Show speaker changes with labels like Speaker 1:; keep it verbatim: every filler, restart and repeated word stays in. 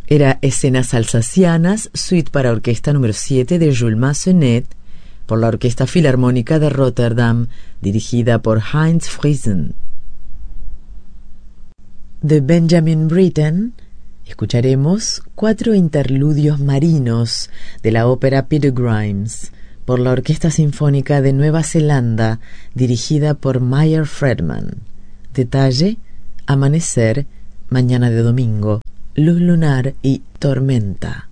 Speaker 1: Era Escenas Alsacianas, suite para orquesta número siete de Jules Massenet, por la Orquesta Filarmónica de Rotterdam, dirigida por Heinz Friesen. De Benjamin Britten escucharemos cuatro interludios marinos de la ópera Peter Grimes, por la Orquesta Sinfónica de Nueva Zelanda, dirigida por Meyer Fredman. Detalle: Amanecer, Mañana de Domingo, Luz Lunar y Tormenta.